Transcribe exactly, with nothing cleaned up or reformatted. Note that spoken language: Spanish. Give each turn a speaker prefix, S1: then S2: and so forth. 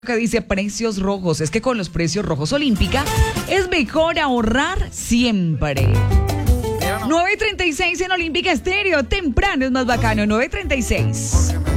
S1: Que dice precios rojos. Es que con los precios rojos Olímpica es mejor ahorrar siempre. nueve treinta y seis en Olímpica Estéreo. Temprano es más bacano. nueve treinta y seis.